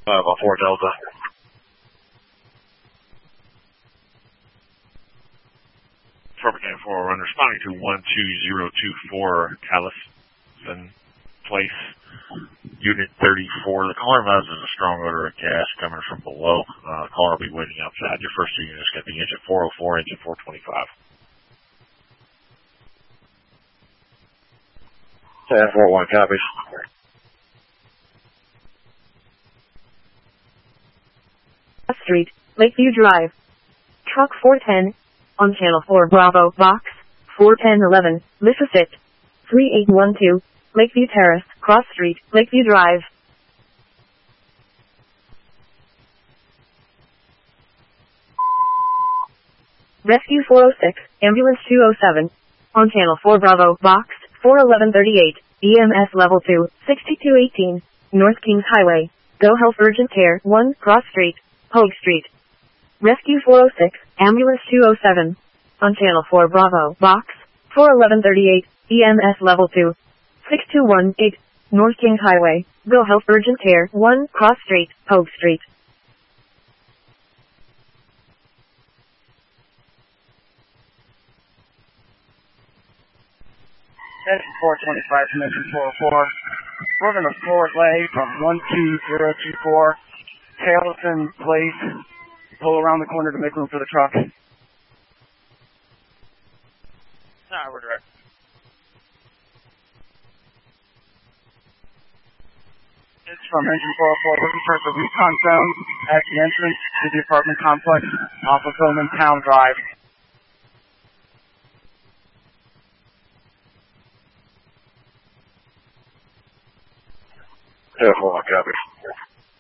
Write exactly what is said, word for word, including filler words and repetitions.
five oh four Delta. Farmington four one, responding to one two zero two four Callison Place, Unit thirty-four. The caller has a strong odor of gas coming from below. Uh, the caller will be waiting outside. Your first two units got the engine four oh four, engine four twenty-five. ten four one copies. Street, Lakeview Drive. Truck four ten, on Channel four Bravo, Box, four ten eleven, Mississippi, three eight one two, Lakeview Terrace, Cross Street, Lakeview Drive. Rescue four oh six, Ambulance two oh seven, on Channel four Bravo, Box, four eleven thirty-eight, E M S Level two, sixty-two eighteen, North Kings Highway, Go Health Urgent Care, one, Cross Street, Hogue Street. Rescue four oh six, Ambulance two oh seven, on Channel four Bravo, Box, four eleven thirty-eight, E M S Level two, six two one eight, North Kings Highway, Go Health Urgent Care, one, Cross Street, Hogue Street. Engine four twenty-five from engine four oh four. We're going to floor lay from one two zero two four, Callison Place. Pull around the corner to make room for the truck. Nah, we're direct. It's from engine four oh four, looking for the recon zone at the entrance to the apartment complex off of Bowman Town Drive. ten four one copies.